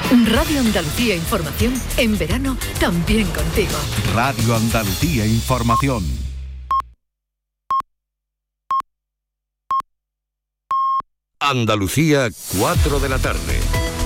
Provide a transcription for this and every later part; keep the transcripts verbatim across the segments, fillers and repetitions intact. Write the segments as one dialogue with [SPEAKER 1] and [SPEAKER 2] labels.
[SPEAKER 1] Radio Andalucía Información, en verano también contigo.
[SPEAKER 2] Radio Andalucía Información.
[SPEAKER 3] Andalucía, cuatro de la tarde.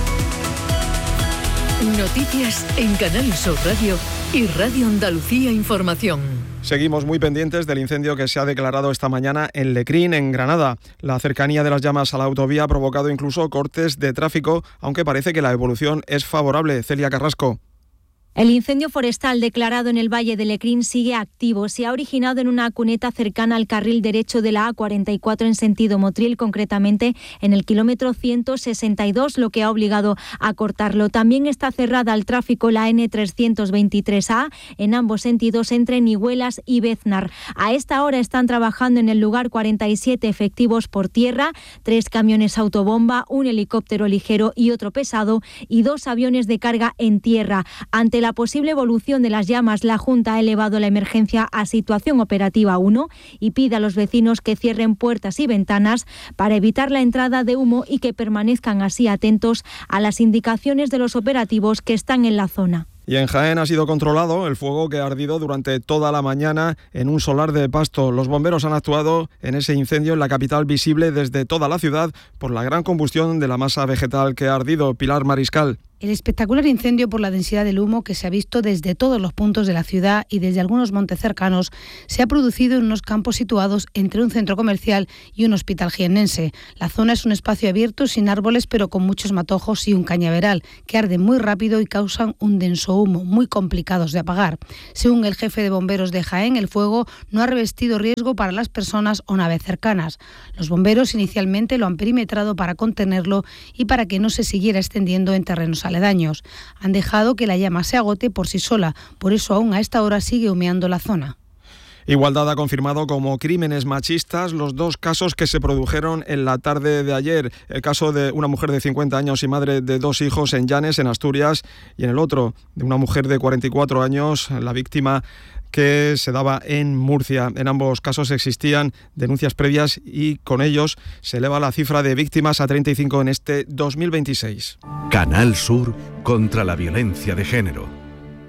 [SPEAKER 1] Noticias en Canal Sur Radio y Radio Andalucía Información.
[SPEAKER 4] Seguimos muy pendientes del incendio que se ha declarado esta mañana en Lecrín, en Granada. La cercanía de las llamas a la autovía ha provocado incluso cortes de tráfico, aunque parece que la evolución es favorable. Celia Carrasco.
[SPEAKER 5] El incendio forestal declarado en el Valle de Lecrín sigue activo. Se ha originado en una cuneta cercana al carril derecho de la A cuarenta y cuatro en sentido Motril, concretamente en el kilómetro ciento sesenta y dos, lo que ha obligado a cortarlo. También está cerrada al tráfico la N trescientos veintitrés A en ambos sentidos entre Nihuelas y Beznar. A esta hora están trabajando en el lugar cuarenta y siete efectivos por tierra, tres camiones autobomba, un helicóptero ligero y otro pesado y dos aviones de carga en tierra. Ante la posible evolución de las llamas, la Junta ha elevado la emergencia a situación operativa uno y pide a los vecinos que cierren puertas y ventanas para evitar la entrada de humo y que permanezcan así atentos a las indicaciones de los operativos que están en la zona.
[SPEAKER 4] Y en Jaén ha sido controlado el fuego que ha ardido durante toda la mañana en un solar de Pasto. Los bomberos han actuado en ese incendio en la capital, visible desde toda la ciudad por la gran combustión de la masa vegetal que ha ardido. Pilar Mariscal.
[SPEAKER 6] El espectacular incendio por la densidad del humo que se ha visto desde todos los puntos de la ciudad y desde algunos montes cercanos se ha producido en unos campos situados entre un centro comercial y un hospital jiennense. La zona es un espacio abierto sin árboles pero con muchos matojos y un cañaveral que arden muy rápido y causan un denso humo muy complicados de apagar. Según el jefe de bomberos de Jaén, el fuego no ha revestido riesgo para las personas o naves cercanas. Los bomberos inicialmente lo han perimetrado para contenerlo y para que no se siguiera extendiendo en terrenos aledaños. Han dejado que la llama se agote por sí sola, por eso aún a esta hora sigue humeando la zona.
[SPEAKER 4] Igualdad ha confirmado como crímenes machistas los dos casos que se produjeron en la tarde de ayer. El caso de una mujer de cincuenta años y madre de dos hijos en Llanes, en Asturias, y en el otro de una mujer de cuarenta y cuatro años, la víctima que se daba en Murcia. En ambos casos existían denuncias previas y con ellos se eleva la cifra de víctimas a treinta y cinco en este dos mil veintiséis.
[SPEAKER 3] Canal Sur contra la violencia de género.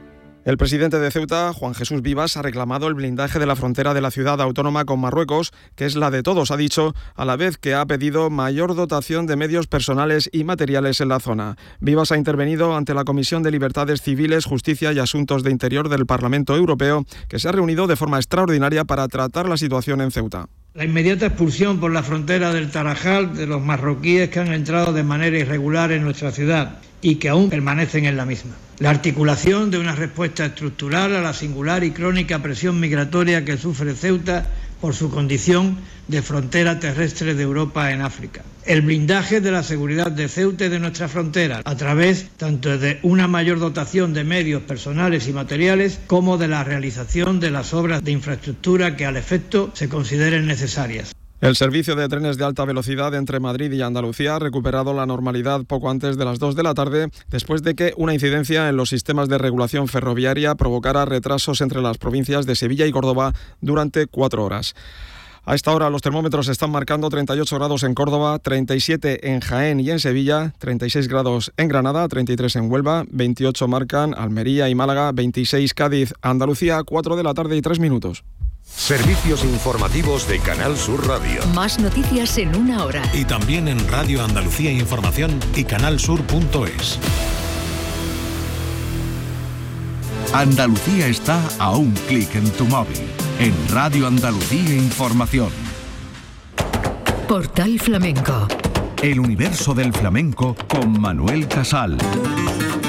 [SPEAKER 4] El presidente de Ceuta, Juan Jesús Vivas, ha reclamado el blindaje de la frontera de la ciudad autónoma con Marruecos, que es la de todos, ha dicho, a la vez que ha pedido mayor dotación de medios personales y materiales en la zona. Vivas ha intervenido ante la Comisión de Libertades Civiles, Justicia y Asuntos de Interior del Parlamento Europeo, que se ha reunido de forma extraordinaria para tratar la situación en Ceuta.
[SPEAKER 7] La inmediata expulsión por la frontera del Tarajal de los marroquíes que han entrado de manera irregular en nuestra ciudad y que aún permanecen en la misma. La articulación de una respuesta estructural a la singular y crónica presión migratoria que sufre Ceuta por su condición de frontera terrestre de Europa en África. El blindaje de la seguridad de Ceuta y de nuestra frontera a través tanto de una mayor dotación de medios personales y materiales como de la realización de las obras de infraestructura que al efecto se consideren necesarias.
[SPEAKER 4] El servicio de trenes de alta velocidad entre Madrid y Andalucía ha recuperado la normalidad poco antes de las dos de la tarde, después de que una incidencia en los sistemas de regulación ferroviaria provocara retrasos entre las provincias de Sevilla y Córdoba durante cuatro horas. A esta hora los termómetros están marcando treinta y ocho grados en Córdoba, treinta y siete en Jaén y en Sevilla, treinta y seis grados en Granada, treinta y tres en Huelva, veintiocho marcan Almería y Málaga, veintiséis Cádiz, Andalucía, cuatro de la tarde y tres minutos.
[SPEAKER 3] Servicios informativos de Canal Sur Radio.
[SPEAKER 1] Más noticias en una hora.
[SPEAKER 8] Y también en Radio Andalucía Información y canalsur punto es.
[SPEAKER 2] Andalucía está a un clic en tu móvil. En Radio Andalucía Información.
[SPEAKER 1] Portal Flamenco.
[SPEAKER 2] El universo del flamenco con Manuel Casal.